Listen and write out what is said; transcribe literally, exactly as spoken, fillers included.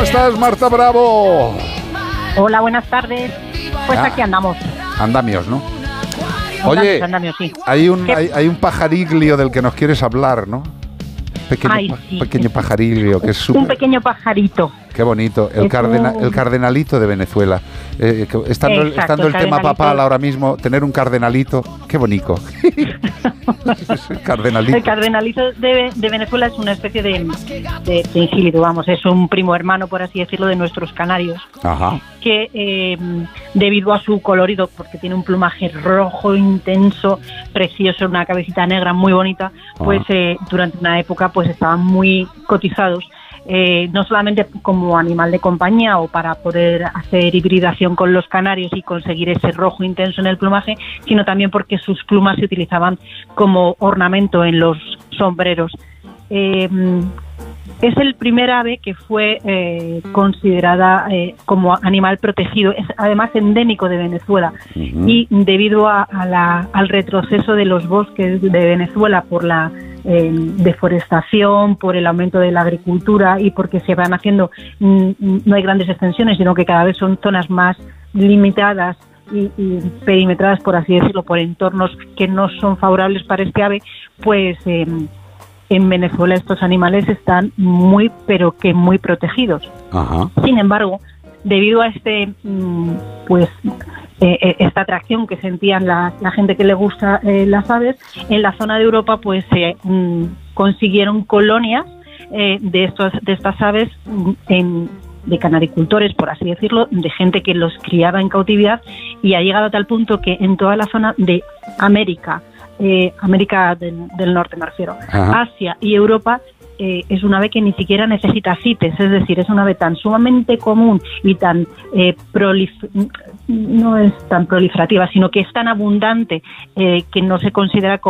¿Cómo estás, Marta Bravo? Hola, buenas tardes. Pues ah, aquí andamos. Andamios, ¿no? Oye, andamios, sí. hay un hay, hay un pajariglio del que nos quieres hablar, ¿no? Pequeño, Ay, sí, pequeño sí. pajariglio, que es super... Un pequeño pajarito. Qué bonito, el, cardena, el cardenalito de Venezuela. Eh, estando Exacto, estando el, el tema papal ahora mismo, tener un cardenalito, qué bonito. el cardenalito. El cardenalito de, de Venezuela es una especie de, de, de ingílido, vamos, es un primo hermano, por así decirlo, de nuestros canarios. Ajá. Que eh, debido a su colorido, porque tiene un plumaje rojo intenso, precioso, una cabecita negra muy bonita, pues eh, durante una época pues estaban muy cotizados. Eh, no solamente como animal de compañía o para poder hacer hibridación con los canarios y conseguir ese rojo intenso en el plumaje, sino también porque sus plumas se utilizaban como ornamento en los sombreros. Eh, es el primer ave que fue eh, considerada eh, como animal protegido, es además endémico de Venezuela. Uh-huh. Y debido a, a la, al retroceso de los bosques de Venezuela por la eh, deforestación, por el aumento de la agricultura y porque se van haciendo, mm, no hay grandes extensiones, sino que cada vez son zonas más limitadas y, y perimetradas, por así decirlo, por entornos que no son favorables para este ave, pues eh, en Venezuela estos animales están muy, pero que muy protegidos. Ajá. Sin embargo, debido a este, pues, eh, esta atracción que sentían la, la gente que le gusta eh, las aves, en la zona de Europa, pues, eh, consiguieron colonias eh, de estos, de estas aves en de canaricultores, por así decirlo, de gente que los criaba en cautividad, y ha llegado a tal punto que en toda la zona de América, Eh, América del, del Norte me refiero, Ajá. Asia y Europa, eh, es un ave que ni siquiera necesita cites, es decir, es un ave tan sumamente común y tan eh, prolif- no es tan proliferativa, sino que es tan abundante eh, que no se considera como